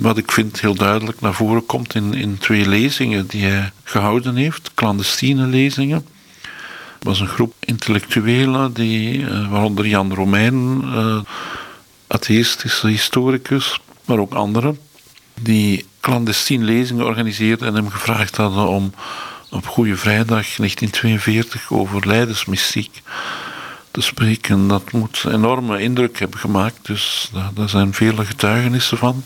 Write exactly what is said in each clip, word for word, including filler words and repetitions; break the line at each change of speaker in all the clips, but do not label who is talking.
wat ik vind heel duidelijk naar voren komt in, in twee lezingen die hij gehouden heeft, clandestine lezingen. Het was een groep intellectuelen, die, uh, waaronder Jan Romein, uh, atheïstische historicus, maar ook anderen, die clandestine lezingen organiseerden en hem gevraagd hadden om op Goede Vrijdag negentien tweeënveertig over lijdensmystiek te spreken. Dat moet een enorme indruk hebben gemaakt, dus daar, daar zijn vele getuigenissen van.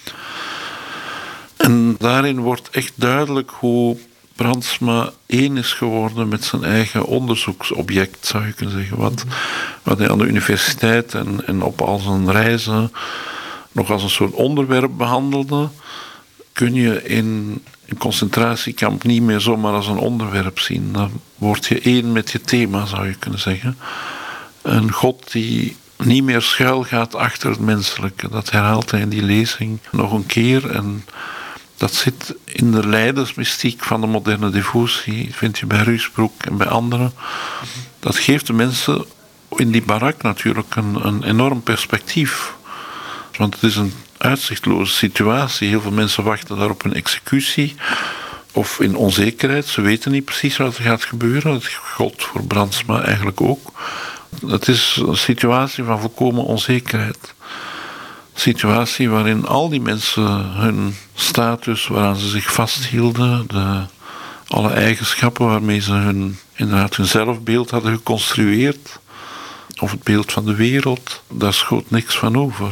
En daarin wordt echt duidelijk hoe Brandsma één is geworden met zijn eigen onderzoeksobject, zou je kunnen zeggen. Wat, wat hij aan de universiteit en, en op al zijn reizen nog als een soort onderwerp behandelde, kun je in een concentratiekamp niet meer zomaar als een onderwerp zien. Dan word je één met je thema, zou je kunnen zeggen. Een God die niet meer schuil gaat achter het menselijke. Dat herhaalt hij in die lezing nog een keer. En dat zit in de lijdensmystiek van de moderne devotie. Vind je bij Ruysbroek en bij anderen. Dat geeft de mensen in die barak natuurlijk een, een enorm perspectief. Want het is een uitzichtloze situatie. Heel veel mensen wachten daar op een executie. Of in onzekerheid. Ze weten niet precies wat er gaat gebeuren. Dat geldt voor Brandsma eigenlijk ook. Het is een situatie van volkomen onzekerheid. Een situatie waarin al die mensen hun status, waaraan ze zich vasthielden, de, alle eigenschappen waarmee ze hun, inderdaad hun zelfbeeld hadden geconstrueerd, of het beeld van de wereld, daar schoot niks van over.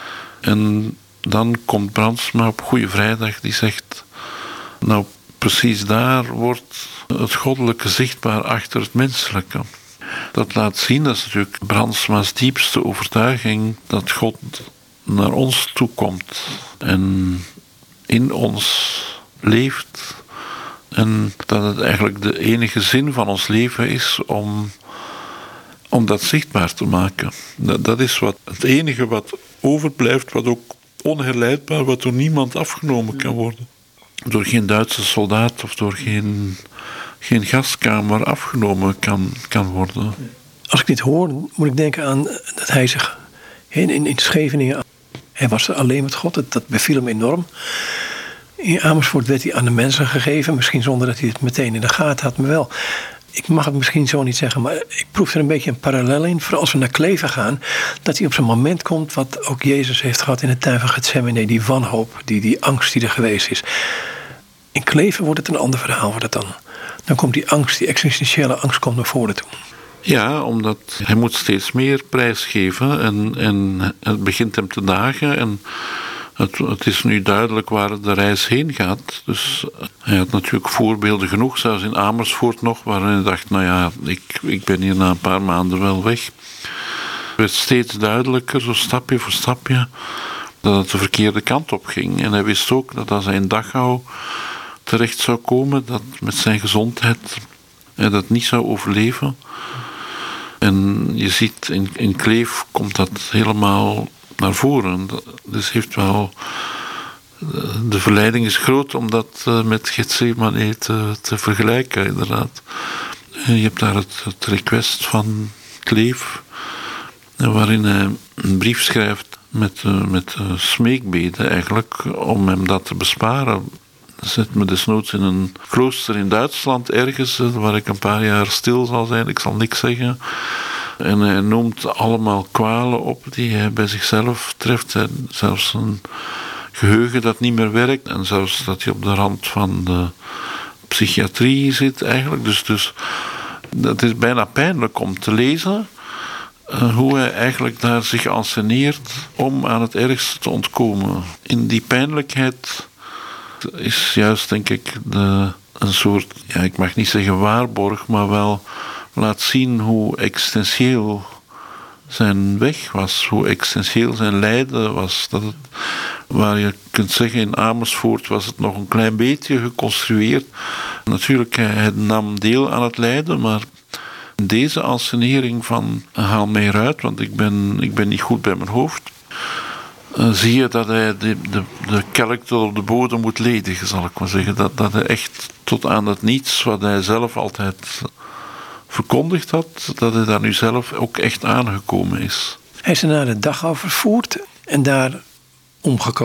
En dan komt Brandsma op Goede Vrijdag die zegt, nou precies daar wordt het goddelijke zichtbaar achter het menselijke. Dat laat zien, dat is natuurlijk Brandsma's diepste overtuiging, dat God naar ons toe komt en in ons leeft. En dat het eigenlijk de enige zin van ons leven is om, om dat zichtbaar te maken. Dat, dat is wat, het enige wat overblijft, wat ook onherleidbaar, wat door niemand afgenomen kan worden. Door geen Duitse soldaat of door geen, geen gaskamer afgenomen kan, kan worden.
Als ik dit hoor, moet ik denken aan dat hij zich in, in, in Scheveningen, hij was alleen met God, dat, dat beviel hem enorm. In Amersfoort werd hij aan de mensen gegeven, misschien zonder dat hij het meteen in de gaten had, maar wel. Ik mag het misschien zo niet zeggen, maar ik proef er een beetje een parallel in. Vooral als we naar Kleve gaan, dat hij op zo'n moment komt wat ook Jezus heeft gehad in de tuin van Gethsemane, die wanhoop, die, die angst die er geweest is. In Kleve wordt het een ander verhaal, wordt het dan. Dan komt die angst, die existentiële angst komt naar voren toe.
Ja, omdat hij moet steeds meer prijsgeven en, en het begint hem te dagen en het, het is nu duidelijk waar de reis heen gaat. Dus hij had natuurlijk voorbeelden genoeg, zelfs in Amersfoort nog, waarin hij dacht, nou ja, ik, ik ben hier na een paar maanden wel weg. Het werd steeds duidelijker, zo stapje voor stapje, dat het de verkeerde kant op ging. En hij wist ook dat als hij in Dachau terecht zou komen, dat met zijn gezondheid hij dat niet zou overleven. En je ziet, in, in Kleef komt dat helemaal naar voren. Dus heeft wel, de verleiding is groot om dat met Gethsemane te, te vergelijken, inderdaad. Je hebt daar het, het request van Kleef, waarin hij een brief schrijft met, met smeekbeden eigenlijk, om hem dat te besparen. Zet me desnoods in een klooster in Duitsland ergens, waar ik een paar jaar stil zal zijn, ik zal niks zeggen. En hij noemt allemaal kwalen op die hij bij zichzelf treft. Hij, zelfs een geheugen dat niet meer werkt en zelfs dat hij op de rand van de psychiatrie zit eigenlijk. Dus, dus het is bijna pijnlijk om te lezen uh, hoe hij eigenlijk daar zich anseneert om aan het ergste te ontkomen. In die pijnlijkheid is juist, denk ik, de, een soort, ja, ik mag niet zeggen waarborg, maar wel laat zien hoe existentieel zijn weg was, hoe existentieel zijn lijden was. Dat het, waar je kunt zeggen, in Amersfoort was het nog een klein beetje geconstrueerd. Natuurlijk, hij nam deel aan het lijden, maar deze ansenering van haal mij eruit, want ik ben, ik ben niet goed bij mijn hoofd. Uh, zie je dat hij de, de, de kelk tot op de bodem moet ledigen, zal ik maar zeggen. Dat, dat hij echt tot aan het niets, wat hij zelf altijd verkondigd had, dat hij daar nu zelf ook echt aangekomen is.
Hij is er naar de Dachau vervoerd en daar omgekomen.